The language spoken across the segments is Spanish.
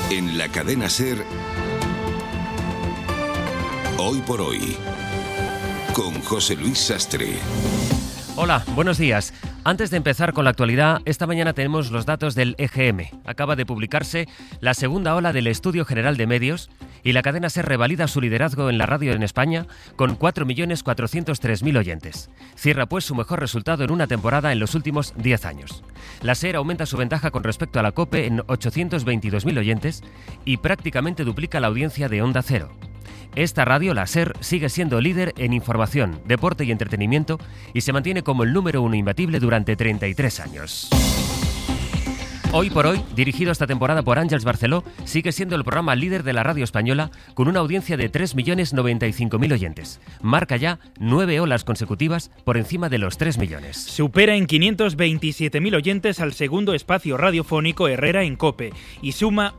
En la cadena SER, Hoy por Hoy, con José Luis Sastre. Hola, buenos días. Antes de empezar con la actualidad, esta mañana tenemos los datos del EGM. Acaba de publicarse la segunda ola del Estudio General de Medios y la cadena SER revalida su liderazgo en la radio en España con 4.403.000 oyentes. Cierra pues su mejor resultado en una temporada en los últimos 10 años. La SER aumenta su ventaja con respecto a la COPE en 822.000 oyentes y prácticamente duplica la audiencia de Onda Cero. Esta radio, la SER, sigue siendo líder en información, deporte y entretenimiento y se mantiene como el número 1 imbatible durante 33 años. Hoy por Hoy, dirigido esta temporada por Àngels Barceló, sigue siendo el programa líder de la radio española con una audiencia de 3.095.000 oyentes. Marca ya 9 olas consecutivas por encima de los 3 millones. Supera en 527.000 oyentes al segundo espacio radiofónico Herrera en COPE y suma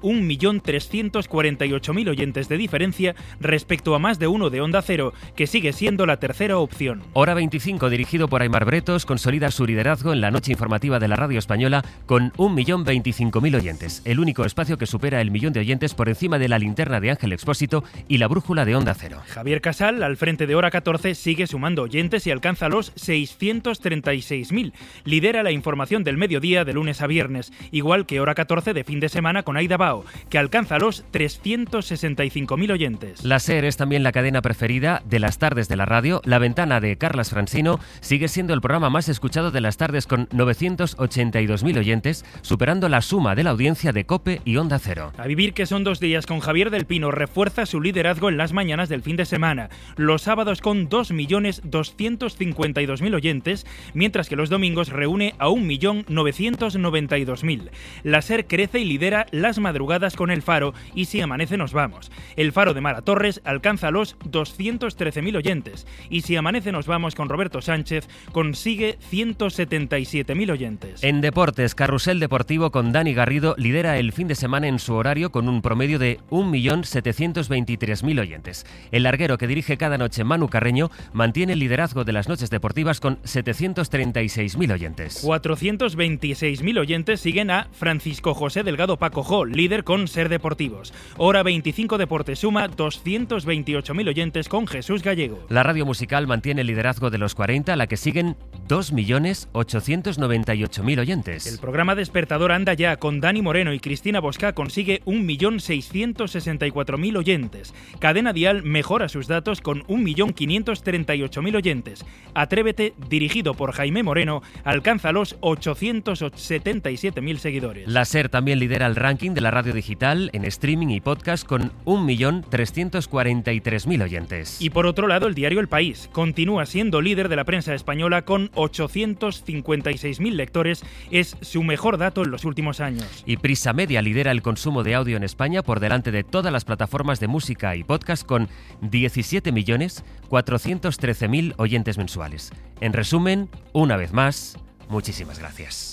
1.348.000 oyentes de diferencia respecto a más de uno de Onda Cero, que sigue siendo la tercera opción. Hora 25, dirigido por Aimar Bretos, consolida su liderazgo en la noche informativa de la radio española con 1.025.000 oyentes, el único espacio que supera el millón de oyentes por encima de La Linterna de Ángel Expósito y La Brújula de Onda Cero. Javier Casal, al frente de Hora 14, sigue sumando oyentes y alcanza los 636.000. Lidera la información del mediodía de lunes a viernes, igual que Hora 14 de fin de semana con Aida Bao, que alcanza los 365.000 oyentes. La SER es también la cadena preferida de las tardes de la radio. La Ventana de Carlas Francino sigue siendo el programa más escuchado de las tardes con 982.000 oyentes, superando la suma de la audiencia de COPE y Onda Cero. A vivir que son 2 días con Javier del Pino refuerza su liderazgo en las mañanas del fin de semana, los sábados con 2.252.000 oyentes, mientras que los domingos reúne a 1.992.000. La SER crece y lidera las madrugadas con El Faro y Si amanece nos vamos. El Faro de Mara Torres alcanza los 213.000 oyentes y Si amanece nos vamos con Roberto Sánchez consigue 177.000 oyentes. En deportes, Carrusel Deportivo con Dani Garrido lidera el fin de semana en su horario con un promedio de 1.723.000 oyentes. El larguero que dirige cada noche, Manu Carreño, mantiene el liderazgo de las noches deportivas con 736.000 oyentes. 426.000 oyentes siguen a Francisco José Delgado Paco, líder con Ser Deportivos. Hora 25 Deportes suma 228.000 oyentes con Jesús Gallego. La radio musical mantiene el liderazgo de los 40, a la que siguen 2.898.000 oyentes. El programa Despertador anda ya con Dani Moreno y Cristina Bosca consigue 1.664.000 oyentes. Cadena Dial mejora sus datos con 1.538.000 oyentes. Atrévete, dirigido por Jaime Moreno, alcanza los 877.000 seguidores. La SER también lidera el ranking de la radio digital en streaming y podcast con 1.343.000 oyentes. Y por otro lado, el diario El País continúa siendo líder de la prensa española con 856.000 lectores. Es su mejor dato en los últimos años. Y Prisa Media lidera el consumo de audio en España por delante de todas las plataformas de música y podcast con 17.413.000 oyentes mensuales. En resumen, una vez más, muchísimas gracias.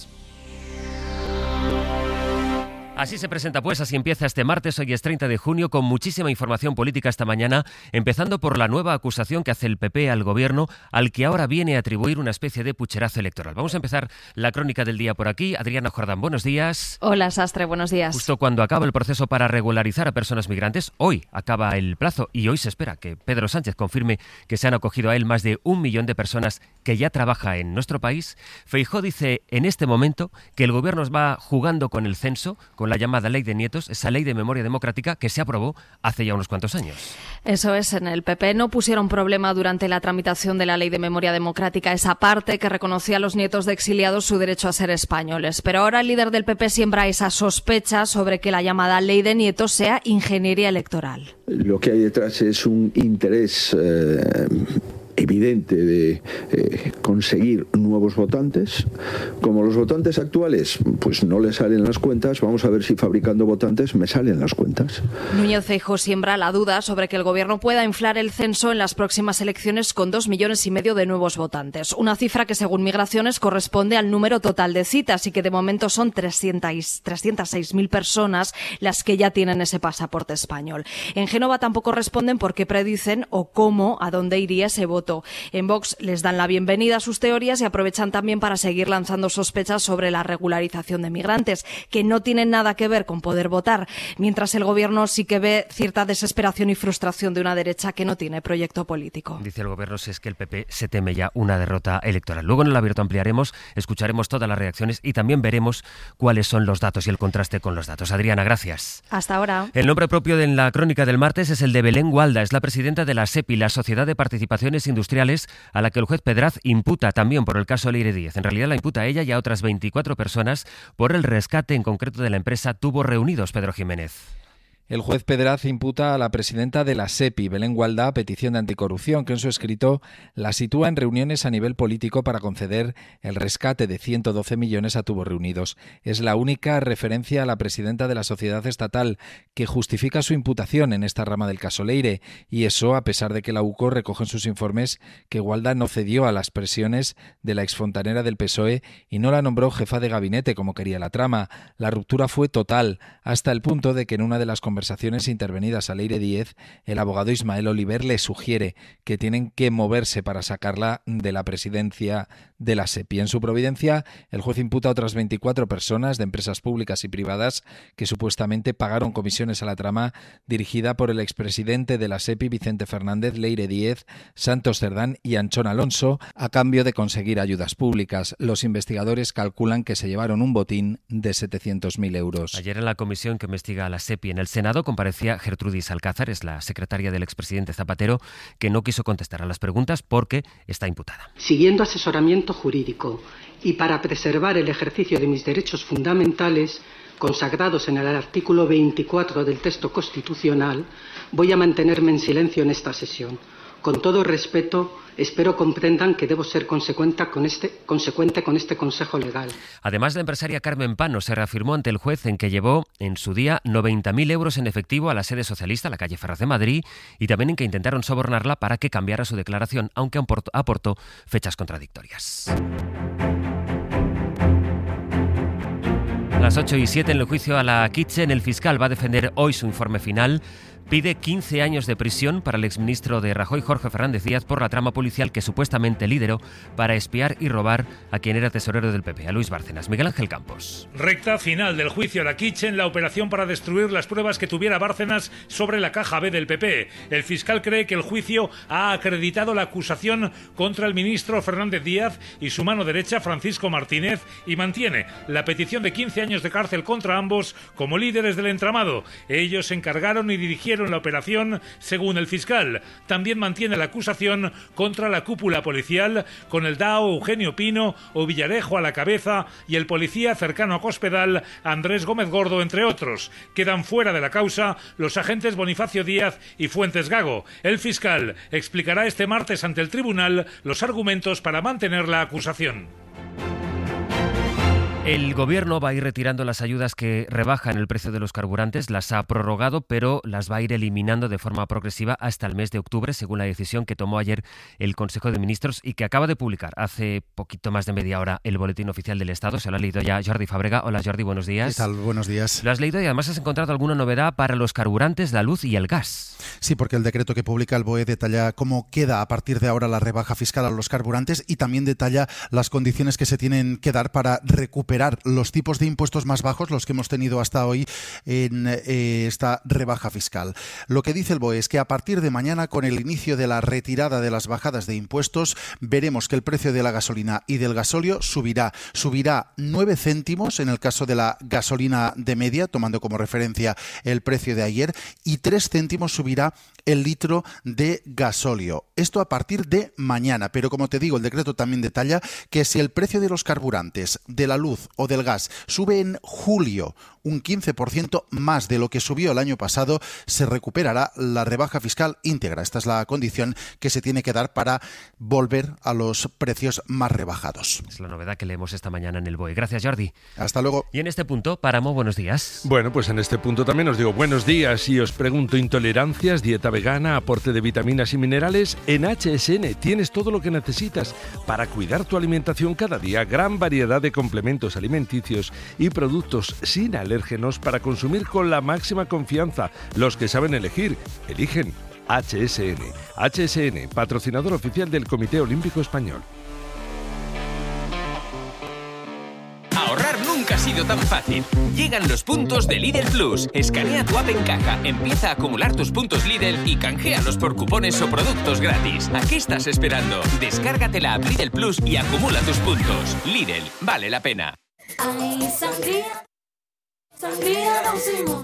Así se presenta pues, así empieza este martes, hoy es 30 de junio, con muchísima información política esta mañana, empezando por la nueva acusación que hace el PP al gobierno, al que ahora viene a atribuir una especie de pucherazo electoral. Vamos a empezar la crónica del día por aquí. Adriana Jordán, buenos días. Hola, Sastre, buenos días. Justo cuando acaba el proceso para regularizar a personas migrantes, hoy acaba el plazo y hoy se espera que Pedro Sánchez confirme que se han acogido a él más de 1 millón de personas que ya trabaja en nuestro país. Feijóo dice en este momento que el gobierno va jugando con el censo, con la llamada Ley de Nietos, esa ley de memoria democrática que se aprobó hace ya unos cuantos años. Eso es, en el PP no pusieron problema durante la tramitación de la Ley de Memoria Democrática, esa parte que reconocía a los nietos de exiliados su derecho a ser españoles. Pero ahora el líder del PP siembra esa sospecha sobre que la llamada Ley de Nietos sea ingeniería electoral. Lo que hay detrás es un interés evidente de conseguir nuevos votantes. Como los votantes actuales pues no le salen las cuentas, vamos a ver si fabricando votantes me salen las cuentas. Núñez Feijóo siembra la duda sobre que el gobierno pueda inflar el censo en las próximas elecciones con 2,5 millones de nuevos votantes. Una cifra que según Migraciones corresponde al número total de citas y que de momento son 306.000 personas las que ya tienen ese pasaporte español. En Génova tampoco responden por qué predicen o cómo, a dónde iría ese voto voto. En Vox les dan la bienvenida a sus teorías y aprovechan también para seguir lanzando sospechas sobre la regularización de migrantes, que no tienen nada que ver con poder votar, mientras el Gobierno sí que ve cierta desesperación y frustración de una derecha que no tiene proyecto político. Dice el Gobierno si es que el PP se teme ya una derrota electoral. Luego en el abierto ampliaremos, escucharemos todas las reacciones y también veremos cuáles son los datos y el contraste con los datos. Adriana, gracias. Hasta ahora. El nombre propio de la crónica del martes es el de Belén Gualda. Es la presidenta de la SEPI, la Sociedad de Participaciones Industriales, a la que el juez Pedraz imputa también por el caso Leire Díez. En realidad la imputa a ella y a otras 24 personas por el rescate en concreto de la empresa Tubos Reunidos. Pedro Jiménez. El juez Pedraz imputa a la presidenta de la SEPI, Belén Gualda, a petición de anticorrupción, que en su escrito la sitúa en reuniones a nivel político para conceder el rescate de 112 millones a Tubos Reunidos. Es la única referencia a la presidenta de la sociedad estatal que justifica su imputación en esta rama del caso Leire, y eso a pesar de que la UCO recoge en sus informes que Gualda no cedió a las presiones de la exfontanera del PSOE y no la nombró jefa de gabinete como quería la trama. La ruptura fue total, hasta el punto de que en una de las conversaciones intervenidas a Leire Díez, el abogado Ismael Oliver le sugiere que tienen que moverse para sacarla de la presidencia de la SEPI. En su providencia, el juez imputa a otras 24 personas de empresas públicas y privadas que supuestamente pagaron comisiones a la trama dirigida por el expresidente de la SEPI, Vicente Fernández, Leire Díez, Santos Cerdán y Anchón Alonso, a cambio de conseguir ayudas públicas. Los investigadores calculan que se llevaron un botín de 700.000 euros. Ayer en la comisión que investiga a la SEPI en el Senado comparecía Gertrudis Alcázar, es la secretaria del expresidente Zapatero, que no quiso contestar a las preguntas porque está imputada. Siguiendo asesoramiento jurídico y para preservar el ejercicio de mis derechos fundamentales consagrados en el artículo 24 del texto constitucional, voy a mantenerme en silencio en esta sesión. Con todo respeto, espero comprendan que debo ser consecuente con este consejo legal. Además, la empresaria Carmen Pano se reafirmó ante el juez en que llevó en su día 90.000 euros en efectivo a la sede socialista, la calle Ferraz de Madrid, y también en que intentaron sobornarla para que cambiara su declaración, aunque aportó fechas contradictorias. A las 8:07 en el juicio a la Kitchen, el fiscal va a defender hoy su informe final. Pide 15 años de prisión para el exministro de Rajoy, Jorge Fernández Díaz, por la trama policial que supuestamente lideró para espiar y robar a quien era tesorero del PP, a Luis Bárcenas. Miguel Ángel Campos. Recta final del juicio a la Kitchen, la operación para destruir las pruebas que tuviera Bárcenas sobre la caja B del PP. El fiscal cree que el juicio ha acreditado la acusación contra el ministro Fernández Díaz y su mano derecha, Francisco Martínez, y mantiene la petición de 15 años de cárcel contra ambos como líderes del entramado. Ellos se encargaron y dirigieron la operación, según el fiscal. También mantiene la acusación contra la cúpula policial, con el DAO Eugenio Pino o Villarejo a la cabeza y el policía cercano a Cospedal, Andrés Gómez Gordo, entre otros. Quedan fuera de la causa los agentes Bonifacio Díaz y Fuentes Gago. El fiscal explicará este martes ante el tribunal los argumentos para mantener la acusación. El Gobierno va a ir retirando las ayudas que rebajan el precio de los carburantes, las ha prorrogado, pero las va a ir eliminando de forma progresiva hasta el mes de octubre, según la decisión que tomó ayer el Consejo de Ministros y que acaba de publicar hace poquito más de media hora el Boletín Oficial del Estado. Se lo ha leído ya Jordi Fàbrega. Hola Jordi, buenos días. ¿Qué tal? Buenos días. Lo has leído y además has encontrado alguna novedad para los carburantes, la luz y el gas. Sí, porque el decreto que publica el BOE detalla cómo queda a partir de ahora la rebaja fiscal a los carburantes y también detalla las condiciones que se tienen que dar para recuperar los tipos de impuestos más bajos, los que hemos tenido hasta hoy en esta rebaja fiscal. Lo que dice el BOE es que a partir de mañana, con el inicio de la retirada de las bajadas de impuestos, veremos que el precio de la gasolina y del gasóleo subirá 9 céntimos en el caso de la gasolina de media, tomando como referencia el precio de ayer, y 3 céntimos subirá el litro de gasóleo. Esto a partir de mañana, pero como te digo, el decreto también detalla que si el precio de los carburantes, de la luz o del gas sube en julio un 15% más de lo que subió el año pasado, se recuperará la rebaja fiscal íntegra. Esta es la condición que se tiene que dar para volver a los precios más rebajados. Es la novedad que leemos esta mañana en el BOE. Gracias, Jordi. Hasta luego. Y en este punto, Páramo, buenos días. Bueno, pues en este punto también os digo buenos días y os pregunto: intolerancias, dieta vegana, aporte de vitaminas y minerales. En HSN tienes todo lo que necesitas para cuidar tu alimentación cada día. Gran variedad de complementos alimenticios y productos sin alérgenos para consumir con la máxima confianza. Los que saben elegir, eligen HSN. HSN, patrocinador oficial del Comité Olímpico Español. Ahorrar nunca ha sido tan fácil. Llegan los puntos de Lidl Plus. Escanea tu app en caja, empieza a acumular tus puntos Lidl y canjealos por cupones o productos gratis. ¿A qué estás esperando? Descárgate la app Lidl Plus y acumula tus puntos. Lidl, vale la pena. Ay, sangría, sangría Don Simón.